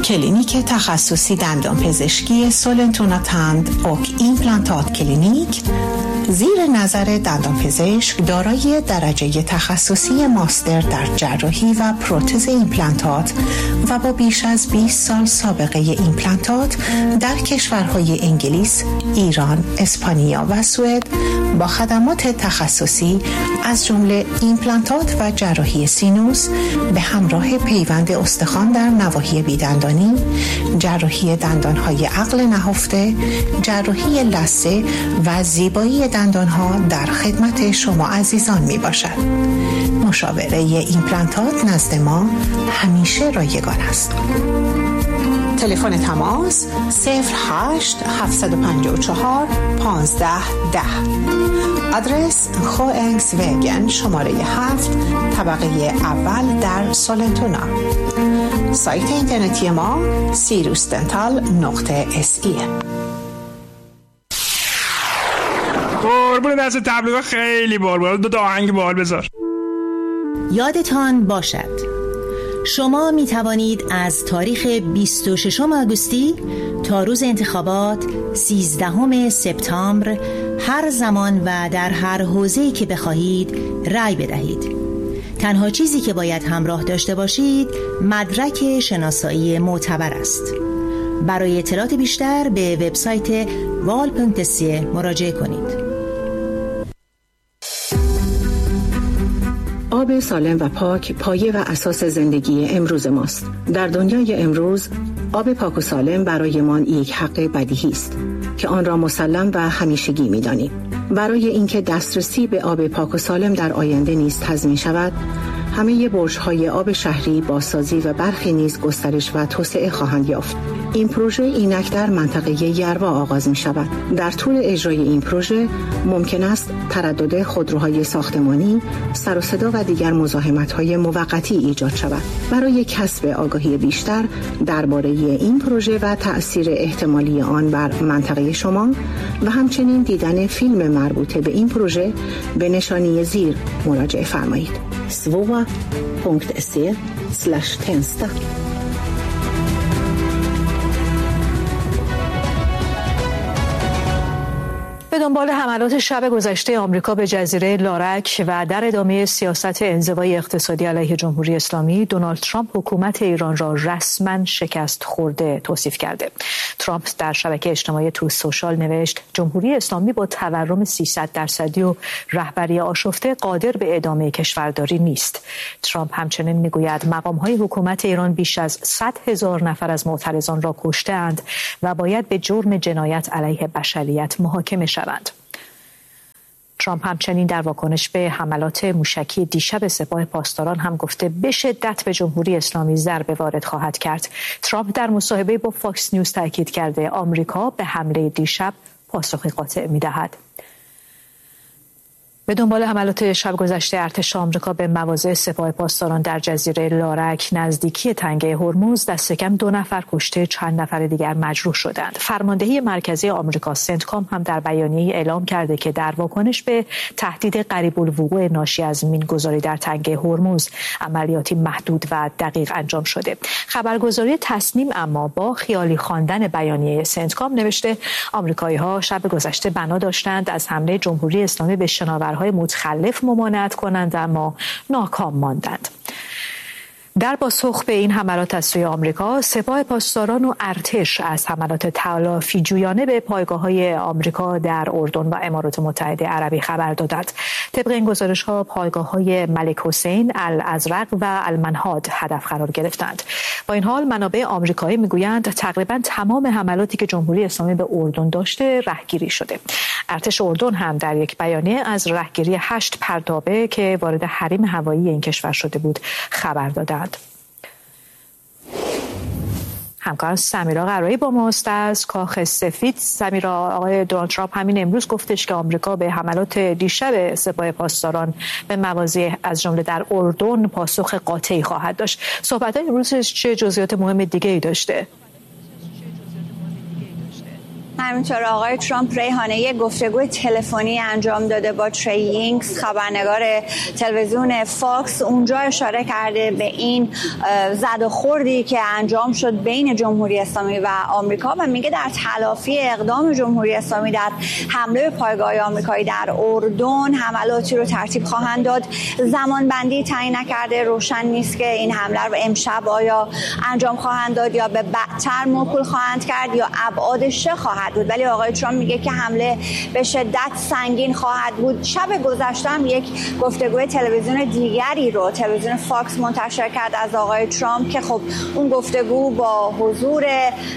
کلینیک تخصصی دندانپزشکی سولنتوناتند اوک ایمپلانتات کلینیک زیر نظر دندانپزشک دارای درجه تخصصی ماستر در جراحی و پروتز ایمپلانتات و با بیش از 20 سال سابقه ایمپلانتات در کشورهای انگلیس، ایران، اسپانیا و سوئد با خدمات تخصصی از جمله ایمپلانتات و جراحی سینوس به همراه پیوند استخوان در نواحی بیدندانی، جراحی دندانهای عقل نهفته، جراحی لثه و زیبایی دندانها در خدمت شما عزیزان می باشد. مشاوره ایمپلانتات نزد ما همیشه رایگان است. تلفن تماس 08 754 1510. آدرس خوئنگس وگن شماره 7 طبقه اول در سولنتونا. سایت اینترنتی ما sirusdental.se. قربون دست تبلیغ خیلی بار دو آهنگ بال بذار. یادتان باشد شما می توانید از تاریخ 26 آگوستی تا روز انتخابات 13 سپتامبر هر زمان و در هر حوزه‌ای که بخواهید رأی بدهید. تنها چیزی که باید همراه داشته باشید مدرک شناسایی معتبر است. برای اطلاعات بیشتر به وبسایت val.se مراجعه کنید. آب سالم و پاک پایه و اساس زندگی امروز ماست. در دنیای امروز آب پاک و سالم برایمان یک حق بدیهی است که آن را مسلم و همیشگی می‌دانیم. برای اینکه دسترسی به آب پاک و سالم در آینده نیز تضمین شود، همه برج‌های آب شهری بازسازی و برخی نیز گسترش و توسعه خواهند یافت. این پروژه اینک در منطقه یروا آغاز می شود. در طول اجرای این پروژه ممکن است تردد خودروهای ساختمانی، سر و صدا و دیگر مزاحمت‌های موقتی ایجاد شود. برای کسب آگاهی بیشتر درباره این پروژه و تأثیر احتمالی آن بر منطقه شما و همچنین دیدن فیلم مربوطه به این پروژه به نشانی زیر مراجعه فرمایید. svova.se/tensta. به دنبال حملات شب گذشته آمریکا به جزیره لارک و در ادامه سیاست انزوای اقتصادی علیه جمهوری اسلامی، دونالد ترامپ حکومت ایران را رسما شکست خورده توصیف کرده. ترامپ در شبکه اجتماعی تروث سوشال نوشت جمهوری اسلامی با تورم 300% و رهبری آشفته قادر به ادامه کشورداری نیست. ترامپ همچنین میگوید مقام‌های حکومت ایران بیش از 100,000 نفر از معترضان را کشته‌اند و باید به جرم جنایت علیه بشریت محاکمه شوند. ترامپ همچنین در واکنش به حملات موشکی دیشب سپاه پاسداران هم گفته به شدت به جمهوری اسلامی ضربه وارد خواهد کرد. ترامپ در مصاحبه با فاکس نیوز تاکید کرده آمریکا به حمله دیشب پاسخی قاطع می‌دهد. به دنبال حملات شب گذشته ارتش آمریکا به مواضع سپاه پاسداران در جزیره لارک نزدیکی تنگه هرمز دست کم 2 نفر کشته، چند نفر دیگر مجروح شدند. فرماندهی مرکزی آمریکا سنتکام هم در بیانیه‌ای اعلام کرده که در واکنش به تهدید قریب الوقوع ناشی از مین‌گذاری در تنگه هرمز عملیاتی محدود و دقیق انجام شده. خبرگزاری تسنیم اما با خیالی خواندن بیانیه سنتکام نوشته آمریکایی‌ها شب گذشته بنا داشتند از حمله جمهوری اسلامی به شناورهای متخلف ممانعت کنند اما ناکام ماندند. در پاسخ به این حملات از سوی آمریکا، سپاه پاسداران و ارتش از حملات تلافی جویانه به پایگاه‌های آمریکا در اردن و امارات متحده عربی خبر دادند. طبق این گزارش‌ها پایگاه‌های ملک حسین، الازرق و المنهاد هدف قرار گرفتند. با این حال منابع آمریکایی میگویند تقریباً تمام حملاتی که جمهوری اسلامی به اردن داشته رهگیری شده. ارتش اردن هم در یک بیانیه از رهگیری 8 پرتابه که وارد حریم هوایی این کشور شده بود خبر دادند. همکارم سمیرا قرایی با ماست از کاخ سفید. سمیرا، آقای دونالد ترامپ همین امروز گفتش که آمریکا به حملات دیشب سپاه پاسداران به مواضع از جمله در اردن پاسخ قاطعی خواهد داشت. صحبت‌های امروزش چه جزئیات مهم دیگه‌ای داشته؟ همینطور آقای ترامپ ریحانه یک گفتگوی تلفنی انجام داده با تری یینگز خبرنگار تلویزیون فاکس. اونجا اشاره کرده به این زد و خوردی که انجام شد بین جمهوری اسلامی و آمریکا و میگه در تلافی اقدام جمهوری اسلامی در حمله به پایگاه آمریکایی در اردن حملاتی رو ترتیب خواهند داد. زمان بندی تعیین نکرده، روشن نیست که این حمله رو امشب آیا انجام خواهند داد یا به بعدتر موکول خواهند کرد یا ابعادش خواهد بود، ولی آقای ترامپ میگه که حمله به شدت سنگین خواهد بود. شب گذشته هم یک گفتگوی تلویزیون دیگری رو تلویزیون فاکس منتشر کرد از آقای ترامپ که خب اون گفتگو با حضور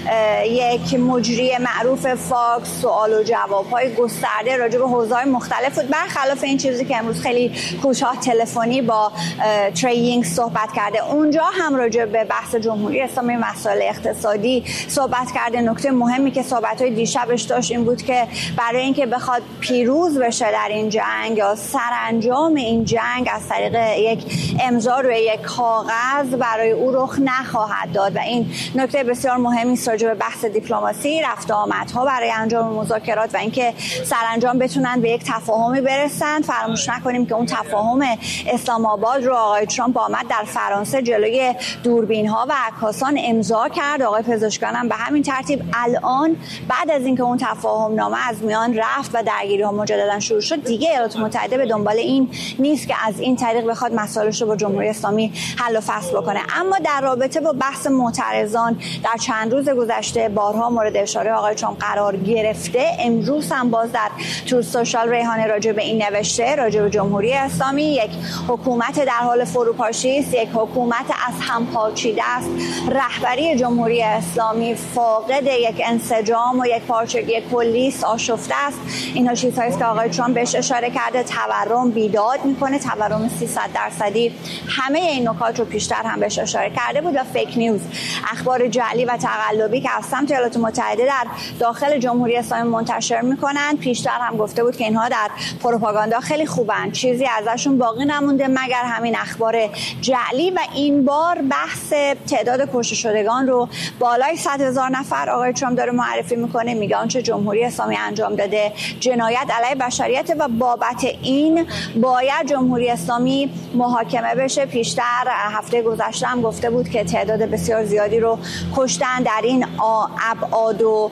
یک مجری معروف فاکس سوال و جواب‌های گسترده راجع به حوزه‌های مختلف بود، برخلاف این چیزی که امروز خیلی کوتاه تلفنی با تری یینگز صحبت کرده. اونجا هم راجع به بحث جمهوری اسلامی، مسائل اقتصادی صحبت کرده. نکته مهمی که صحبت‌های دیشبش داشت این بود که برای اینکه بخواد پیروز بشه در این جنگ یا سرانجام این جنگ از طریق یک امضا روی یک کاغذ برای او رخ نخواهد داد و این نکته بسیار مهمی است راجع به بحث دیپلماسی، رفت و آمدها برای انجام مذاکرات و اینکه سرانجام بتونن به یک تفاهمی برسن. فراموش نکنیم که اون تفاهم اسلام آباد رو آقای ترامپ آمد در فرانسه جلوی دوربین‌ها و عکاسان امضا کرد. آقای پزشکیان هم به همین ترتیب. الان بعد از اینکه اون تفاهم نامه از میان رفت و درگیری‌ها مجددا شروع شد، دیگه ایالات متحده به دنبال این نیست که از این طریق بخواد مسائلش رو با جمهوری اسلامی حل و فصل بکنه. اما در رابطه با بحث معترضان در چند روز گذشته بارها مورد اشاره آقای ترامپ قرار گرفته. امروز هم باز در تروث سوشال ریحانه راجع به این نوشته، راجع به جمهوری اسلامی یک حکومت در حال فروپاشی است، یک حکومت از هم پاچیده است. رهبری جمهوری اسلامی فاقد یک انسجام و یک پارچگی کلی است، آشفته است. اینها چیزهایی است که آقای ترامپ بهش اشاره کرده. تورم بیداد میکنه، تورم 300%. همه این نکات رو پیشتر هم بهش اشاره کرده بود. و فیک نیوز، اخبار جعلی و تقلبی که از سمت ایالات متحده در داخل جمهوری اسلامی منتشر میکنن، پیشتر هم گفته بود که اینها در پروپاگاندا خیلی خوبن، چیزی ازشون باقی نمونده مگر همین اخبار جعلی. و این بار بحث تعداد کشته شدگان رو بالای 100,000 نفر آقای ترامپ داره معرفی میکنه. میگه آنچه جمهوری اسلامی انجام داده جنایت علیه بشریت و بابت این باید جمهوری اسلامی محاکمه بشه. پیشتر هفته گذشته هم گفته بود که تعداد بسیار زیادی رو کشتن. در این ابعاد و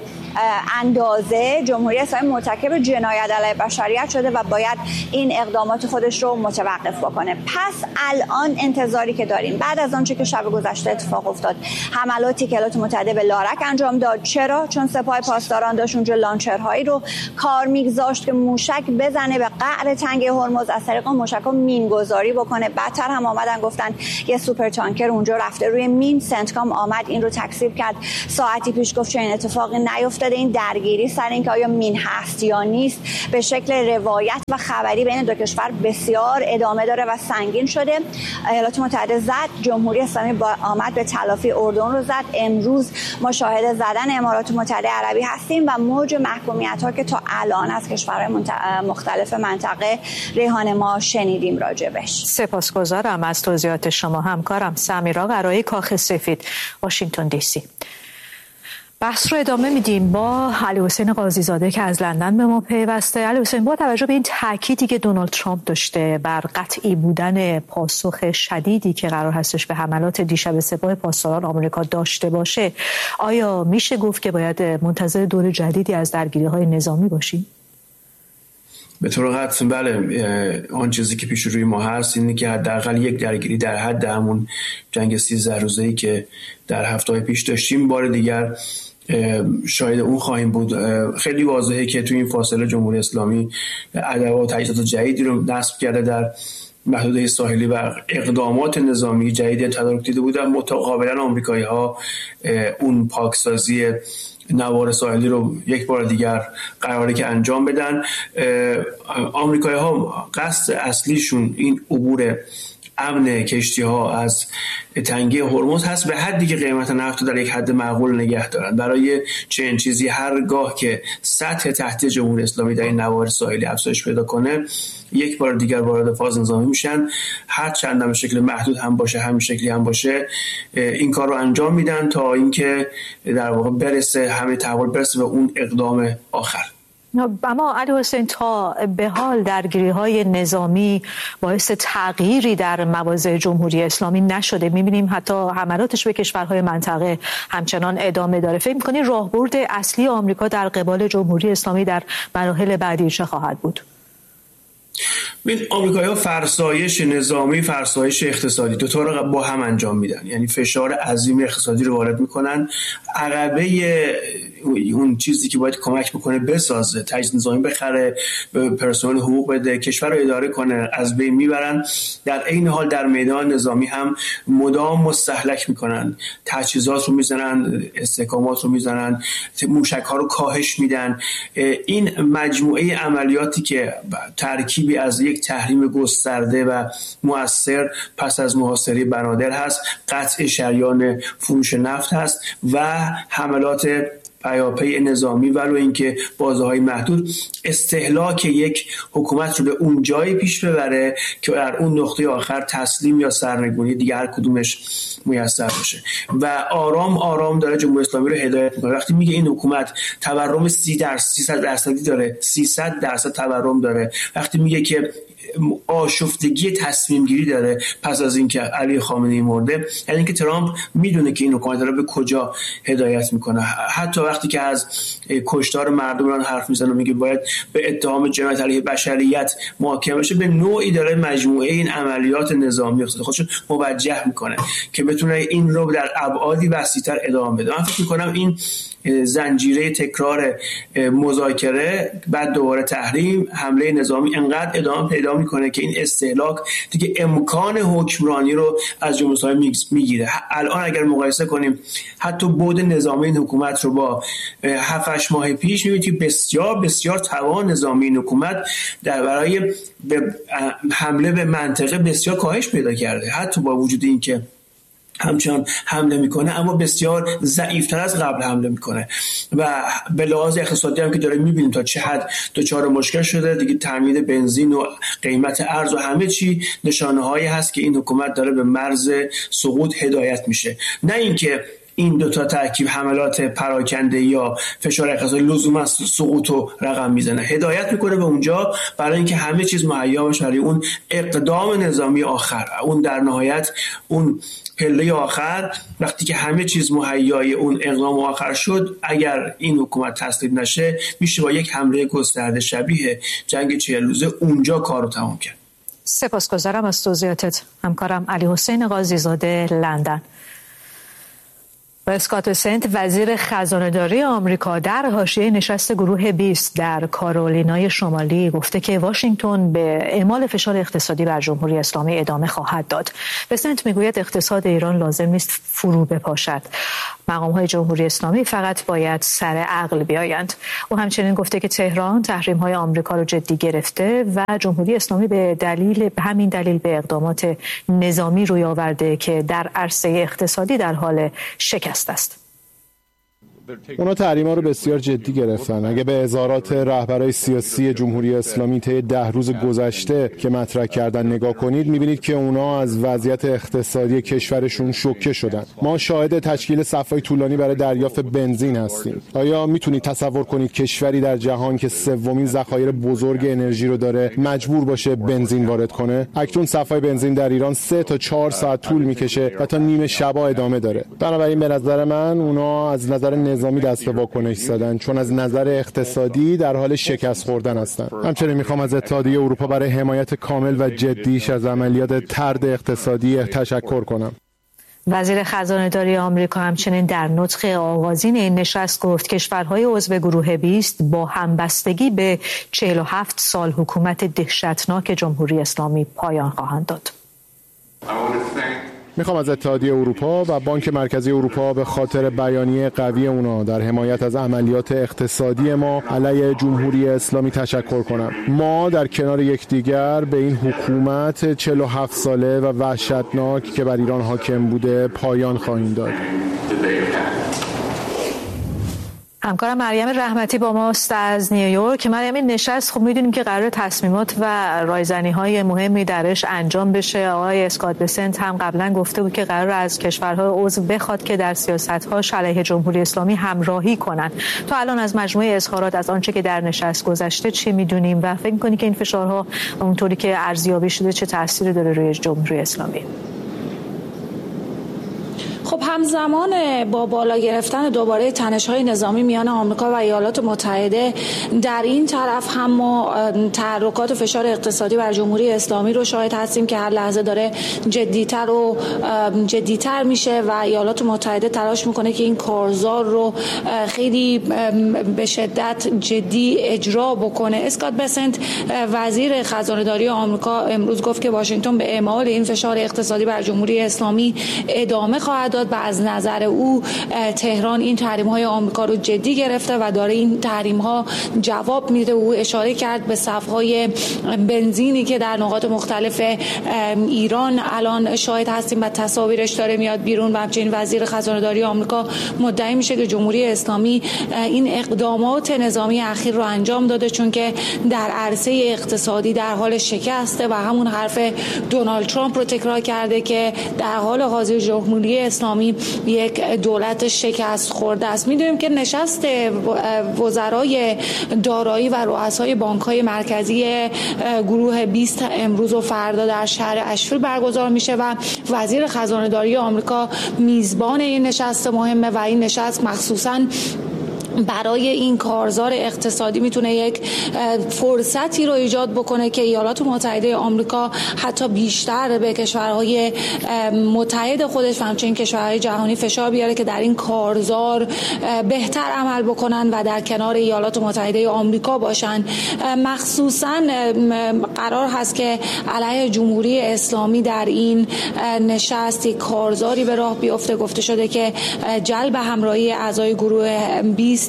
اندازه جمهوری اسلامی مرتکب جنایت علیه بشریت شده و باید این اقدامات خودش رو متوقف بکنه. پس الان انتظاری که داریم بعد از آنچه که شب گذشته اتفاق افتاد، حملاتی که ایالات متحده به لارک انجام داد. چرا؟ چون سپاه پاسداران داشت اونجا لانچرهایی رو کار میگذاشت که موشک بزنه به قعر تنگه هرمز، از طریق موشک‌ها مینگذاری بکنه. بعدتر هم آمدن گفتن یه سوپر تانکر اونجا رفته روی مین. سنتکام آمد این رو تکذیب کرد، ساعتی پیش گفت چه این اتفاقی نیفتاده. این درگیری سر اینکه آیا مین هست یا نیست به شکل روایت و خبری بین دو کشور بسیار ادامه داره و سنگین شده. ایالات متحده زد، جمهوری اسلامی آمد به تلافی اردن رو زد. امروز ما شاهد زدن امارات متحده عربی هستیم و موج محکومیت‌ها که تا الان از کشورهای مختلف منطقه ریحانه ما شنیدیم راجبش. سپاسگزارم از توضیحات شما همکارم سمیرا قرایی، کاخ سفید، واشنگتن دی سی. بحث رو ادامه میدیم با علی حسین قاضی زاده که از لندن به ما پیوسته. علی حسین، با توجه به این تأکیدی که دونالد ترامپ داشته بر قطعی بودن پاسخ شدیدی که قرار هستش به حملات دیشب سپاه پاسداران آمریکا داشته باشه، آیا میشه گفت که باید منتظر دور جدیدی از درگیری‌های نظامی باشیم؟ به طور قطع بله. آن چیزی که پیش روی ما هست اینه که حداقل یک درگیری در حد همون جنگ 13 روزه‌ای که در هفته‌های پیش داشتیم بار دیگر شاید اون خواهیم بود. خیلی واضحه که توی این فاصله جمهوری اسلامی ادوات و تجهیزات جدیدی رو نصب کرده در محدوده ساحلی و اقدامات نظامی جدیدی تدارک دیده بودن. متقابلا آمریکایی‌ها اون پاکسازی نوار ساحلی رو یک بار دیگر قراره که انجام بدن. آمریکایی‌ها قصد اصلیشون این عبور امن کشتی‌ها از تنگه هرمز هست به حدی که قیمت نفت رو در یک حد معقول نگه دارن. برای چنین چیزی هرگاه که سطح تهدید جمهوری اسلامی در این نواحی ساحلی افزایش پیدا کنه یک بار دیگر وارد فاز نظامی میشن. هر چند به شکل محدود هم باشه همین شکلی هم باشه این کار رو انجام میدن تا اینکه در واقع برسه همه تحول برسه به اون اقدام آخر. اما علی حسین تا به حال درگیری‌های نظامی باعث تغییری در مواضع جمهوری اسلامی نشده. می‌بینیم حتی حملاتش به کشورهای منطقه همچنان ادامه داره. فکر می‌کنی راهبرد اصلی آمریکا در قبال جمهوری اسلامی در مراحل بعدی چه خواهد بود؟ آمریکایی‌ها فرسایش نظامی، فرسایش اقتصادی دو تا رو با هم انجام میدن. یعنی فشار عظیم اقتصادی رو وارد میکنن، عقبه اون چیزی که باید کمک بکنه بسازه، تجهیز نظامی بخره، به پرسنل حقوق بده، کشور رو اداره کنه، از بین میبرن. در این حال در میدان نظامی هم مدام مستهلک میکنن، تجهیزات رو میزنن، استحکامات رو میزنن، موشک‌ها رو کاهش میدن. این مجموعه عملیاتی که ترکیبی از یک تحریم گسترده و مؤثر پس از محاصره بنادر هست، قطع شریان فروش نفت هست و حملات پیاپی نظامی ولو اینکه بازه‌های محدود، استهلاک یک حکومت رو به اون جایی پیش ببره که در اون نقطه آخر تسلیم یا سرنگونی دیگه هر کدومش میسر بشه و آرام آرام داره جمهوری اسلامی رو هدایت میکنه. وقتی میگه این حکومت تورم 300% داره، 300% تورم داره، وقتی میگه که آشفتگی تصمیم گیری داره پس از اینکه علی خامنه‌ای مرده، یعنی اینکه ترامپ میدونه که این حکومت داره به کجا هدایت میکنه. حتی وقتی که از کشتار مردم حرف میزنه و میگه باید به اتهام جنایت علیه بشریت محاکمه بشه، به نوعی داره مجموعه این عملیات نظامی خودش موجه میکنه که بتونه این رو در ابعادی وسیع‌تر ادامه بده. من فکر میکنم این زنجیره تکرار مذاکره بعد دوباره تحریم حمله نظامی انقدر ادامه پیدا میکنه که این استهلاک دیگه امکان حکمرانی رو از جمهوری اسلامی میگیره. الان اگر مقایسه کنیم حتی بعد نظامی این حکومت رو با 7-8 ماه پیش، میبینید که بسیار بسیار توان نظامی این حکومت در برای حمله به منطقه بسیار کاهش پیدا کرده، حتی با وجود اینکه همچنان حمله میکنه اما بسیار ضعیفتر از قبل حمله میکنه و به لحاظ اقتصادی هم که داره میبینیم تا چه حد دچار مشکل شده دیگه. تامین بنزین و قیمت ارز و همه چی نشانه هایی هست که این حکومت داره به مرز سقوط هدایت میشه. نه اینکه این دوتا ترکیب حملات پراکنده یا فشار اقتصادی لزوما سقوط رو رقم میزنه، هدایت میکنه به اونجا برای اینکه همه چیز مهیا بشه برای اون اقدام نظامی آخر، اون در نهایت اون پله آخر. وقتی که همه چیز مهیای اون اقدام آخر شد، اگر این حکومت تسلیم نشه میشه با یک حمله گسترده شبیه جنگ 40 روزه اونجا کارو تمام کرد. سپاسگزارم از توضیحاتت همکارم علی حسین قاضیزاده، لندن. و اسکات بسنت وزیر خزانه‌داری آمریکا در حاشیه نشست گروه 20 در کارولینای شمالی گفته که واشنگتن به اعمال فشار اقتصادی بر جمهوری اسلامی ادامه خواهد داد. بسنت میگوید اقتصاد ایران لازم نیست فرو بپاشد، مقام‌های جمهوری اسلامی فقط باید سر عقل بیایند. او همچنین گفته که تهران تحریم‌های آمریکا را جدی گرفته و جمهوری اسلامی به همین دلیل به اقدامات نظامی روی آورده که در عرصه اقتصادی در حال شکست است. اونا تحریم‌ها رو بسیار جدی گرفتن. اگه به اظهارات رهبرای سیاسی جمهوری اسلامی طی 10 روز گذشته که مطرح کردن نگاه کنید، می‌بینید که اونا از وضعیت اقتصادی کشورشون شوکه شدن. ما شاهد تشکیل صف‌های طولانی برای دریافت بنزین هستیم. آیا میتونید تصور کنید کشوری در جهان که سومین ذخایر بزرگ انرژی رو داره مجبور باشه بنزین وارد کنه؟ اکنون صف‌های بنزین در ایران 3 تا 4 ساعت طول می‌کشه و تا نیمه شبا ادامه داره. بنابراین به نظر من اونا از نظر نظامی دست به واکنش زدن، چون از نظر اقتصادی در حال شکست خوردن هستند. همچنین میخوام از اتحادیه اروپا برای حمایت کامل و جدیش از عملیات طرد اقتصادی تشکر کنم. وزیر خزانه‌داری آمریکا همچنین در نطق آغازین این نشست گفت کشورهای عضو گروه 20 با همبستگی به 47 سال حکومت دهشتناک جمهوری اسلامی پایان خواهند داد. میخوام از اتحادیه اروپا و بانک مرکزی اروپا به خاطر بیانیه قوی اونا در حمایت از عملیات اقتصادی ما علیه جمهوری اسلامی تشکر کنم. ما در کنار یکدیگر به این حکومت 47 ساله و وحشتناک که بر ایران حاکم بوده پایان خواهیم داد. همکارم مریم رحمتی با ماست از نیویورک. مریم، این نشست خب میدونیم که قرار تصمیمات و رایزنی‌های مهمی درش انجام بشه. آقای اسکات بسنت هم قبلا گفته بود که قرار از کشورهای عضو بخواد که در سیاست‌هاش علیه جمهوری اسلامی همراهی کنن. تا الان از مجموعه اظهارات از آنچه که در نشست گذشته چی میدونیم و فکر می‌کنی که این فشارها اونطوری که ارزیابی شده چه تأثیری داره روی جمهوری اسلامی؟ خب همزمان با بالا گرفتن دوباره تنش‌های نظامی میان آمریکا و ایالات متحده، در این طرف هم ما تحرکات فشار اقتصادی بر جمهوری اسلامی رو شاهد هستیم که هر لحظه داره جدی‌تر میشه و ایالات متحده تلاش میکنه که این کارزار رو خیلی به شدت جدی اجرا بکنه. اسکات بسنت وزیر خزانه‌داری آمریکا امروز گفت که واشنگتن به اعمال این فشار اقتصادی بر جمهوری اسلامی ادامه خواهد داد و از نظر او تهران این تحریم‌های آمریکا رو جدی گرفته و داره این تحریم‌ها جواب میده. او اشاره کرد به صف‌های بنزینی که در نقاط مختلف ایران الان شاهد هستیم و تصاویرش داره میاد بیرون و همچنین وزیر خزانه‌داری آمریکا مدعی میشه که جمهوری اسلامی این اقدامات نظامی اخیر رو انجام داده چون که در عرصه اقتصادی در حال شکسته و همون حرف دونالد ترامپ رو تکرار کرده که در حال حاضر جمهوری اسلامی یک دولت شکست خورده است. میدونیم که نشست وزرای دارایی و رؤسای بانک‌های مرکزی گروه 20 امروز و فردا در شهر اشفیلد برگزار میشه و وزیر خزانه‌داری آمریکا میزبان این نشست مهمه و این نشست مخصوصاً برای این کارزار اقتصادی میتونه یک فرصتی رو ایجاد بکنه که ایالات متحده آمریکا حتی بیشتر به کشورهای متحد خودش و همچنین کشورهای جهانی فشار بیاره که در این کارزار بهتر عمل بکنن و در کنار ایالات متحده آمریکا باشن. مخصوصا قرار هست که علیه جمهوری اسلامی در این نشست یک کارزاری به راه بیفته. گفته شده که جلب همراهی اعضای گروه 20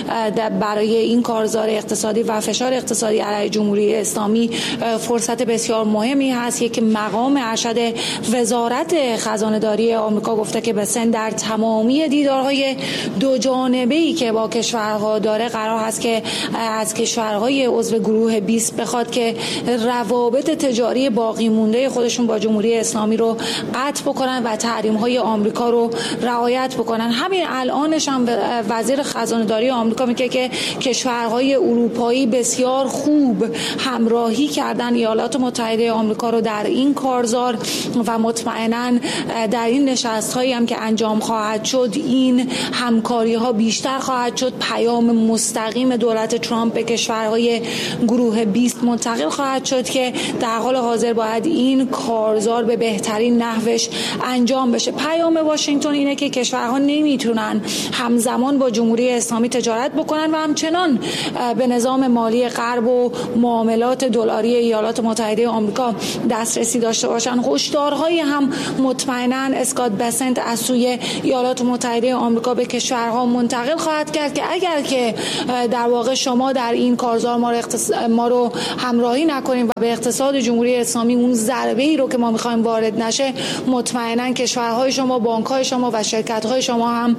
برای این کارزار اقتصادی و فشار اقتصادی علیه جمهوری اسلامی فرصت بسیار مهمی هست. یک مقام ارشد وزارت خزانه‌داری آمریکا گفته که بسن در تمامی دیدارهای دو جانبه‌ای که با کشورها داره قرار هست که از کشورهای عضو گروه 20 بخواد که روابط تجاری باقی مونده خودشون با جمهوری اسلامی رو قطع بکنن و تحریم‌های آمریکا رو رعایت بکنن. همین الانش هم وزیر خزانه‌داری آمریکا میگه که کشورهای اروپایی بسیار خوب همراهی کردن ایالات متحده آمریکا رو در این کارزار و مطمئناً در این نشست‌هایی هم که انجام خواهد شد این همکاری‌ها بیشتر خواهد شد. پیام مستقیم دولت ترامپ به کشورهای گروه 20 منتقل خواهد شد که در حال حاضر باید این کارزار به بهترین نحوش انجام بشه. پیام واشنگتن اینه که کشورها نمیتونن همزمان با جمهوری اسلامی تجارت بکنن و همچنان به نظام مالی غرب و معاملات دلاری ایالات متحده آمریکا دسترسی داشته باشن. هشدارهایی هم مطمئنا اسکات بسنت از سوی ایالات متحده آمریکا به کشورها منتقل خواهد کرد که اگر که در واقع شما در این کارزار ما رو همراهی نکنیم و به اقتصاد جمهوری اسلامی اون ضربه‌ای رو که ما می‌خوایم وارد نشه، مطمئنا کشورهای شما، بانک‌های شما و شرکت‌های شما هم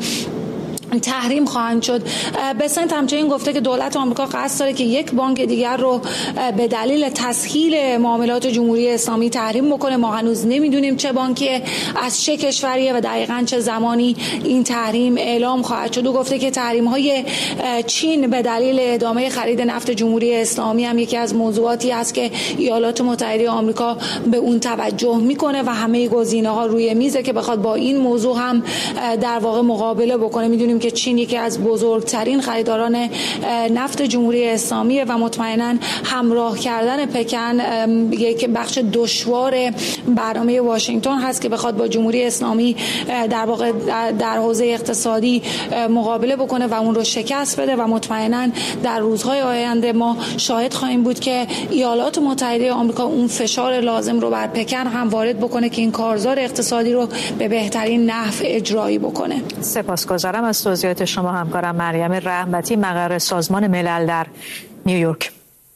تحریم خواهند شد. بسنت همچنین گفته که دولت آمریکا قصد داره که یک بانک دیگر رو به دلیل تسهیل معاملات جمهوری اسلامی تحریم بکنه. ما هنوز نمیدونیم چه بانکی از چه کشوریه و دقیقاً چه زمانی این تحریم اعلام خواهد شد. او گفته که تحریم‌های چین به دلیل ادامه خرید نفت جمهوری اسلامی هم یکی از موضوعاتی است که ایالات متحده آمریکا به اون توجه میکنه و همه گزینه‌ها روی میزه که بخواد با این موضوع هم در واقع مقابله بکنه. میدونیم که چین یکی از بزرگترین خریداران نفت جمهوری اسلامی و مطمئناً همراه کردن پکن یک بخش دشوار برنامه واشنگتن هست که بخواد با جمهوری اسلامی در واقع در حوزه اقتصادی مقابله بکنه و اون رو شکست بده و مطمئناً در روزهای آینده ما شاهد خواهیم بود که ایالات متحده آمریکا اون فشار لازم رو بر پکن هم وارد بکنه که این کارزار اقتصادی رو به بهترین نحو اجرایی بکنه. سپاسگزارم از توضیحات شما همکارم مریم رحمتی، مقر سازمان ملل در نیویورک.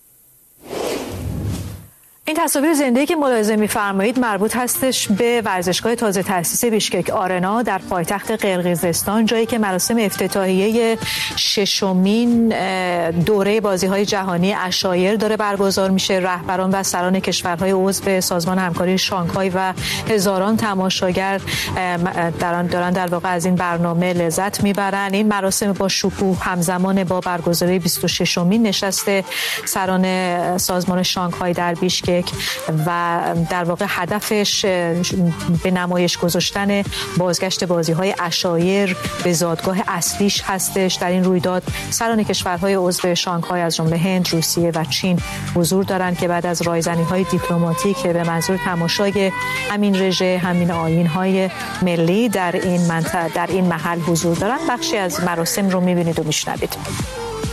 این تصاویر زنده‌ای که ملاحظه می‌فرمایید مربوط هستش به ورزشگاه تازه تأسیس بیشکک آرنا در پایتخت قرقیزستان، جایی که مراسم افتتاحیه ششمین دوره بازی‌های جهانی عشایر داره برگزار میشه. رهبران و سران کشورهای عضو سازمان همکاری شانگهای و هزاران تماشاگر دارن در واقع از این برنامه لذت میبرن. این مراسم با شکوه همزمان با برگزاری 26مین نشست سران سازمان شانگهای در بیشکک و در واقع هدفش به نمایش گذاشتن بازگشت بازی‌های عشایر به زادگاه اصلیش هستش. در این رویداد سران کشورهای عضو شانگهای از جمله هند، روسیه و چین حضور دارند که بعد از رایزنی‌های دیپلماتیک به منظور تماشای همین رژه، همین آیین‌های ملی در این محل حضور دارند. بخشی از مراسم رو می‌بینید و می‌شنوید.